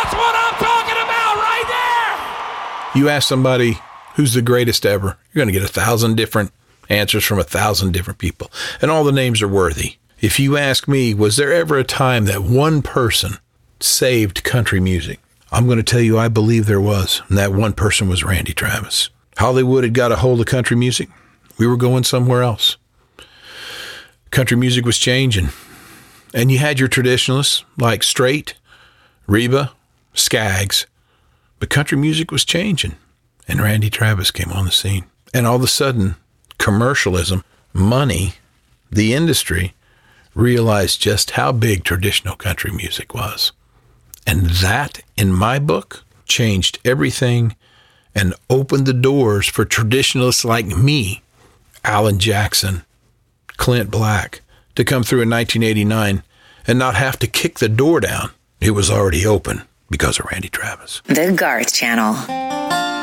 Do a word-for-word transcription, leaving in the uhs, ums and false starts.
That's what I'm talking about right there. You ask somebody who's the greatest ever, you're going to get a thousand different answers from a thousand different people, and all the names are worthy. If you ask me, was there ever a time that one person saved country music? I'm going to tell you, I believe there was, and that one person was Randy Travis. Hollywood had got a hold of country music. We were going somewhere else. Country music was changing, and you had your traditionalists like Strait, Reba, Skaggs, but country music was changing, and Randy Travis came on the scene. And all of a sudden, commercialism, money, the industry realized just how big traditional country music was. And that, in my book, changed everything and opened the doors for traditionalists like me, Alan Jackson, Clint Black, to come through in nineteen eighty-nine and not have to kick the door down. It was already open because of Randy Travis. The Garth Channel.